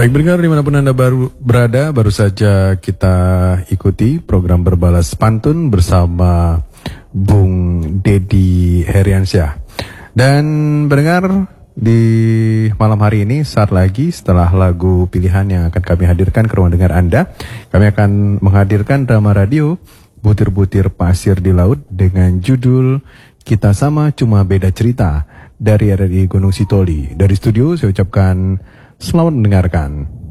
Baik pendengar dimanapun Anda berada, baru saja kita ikuti program Berbalas Pantun bersama Bung Deddy Heriansyah. Dan pendengar, di malam hari ini saat lagi setelah lagu pilihan yang akan kami hadirkan ke ruang dengar Anda, kami akan menghadirkan drama radio Butir-Butir Pasir di Laut dengan judul Kita Sama Cuma Beda Cerita dari RRI Gunung Sitoli. Dari studio saya ucapkan selamat mendengarkan.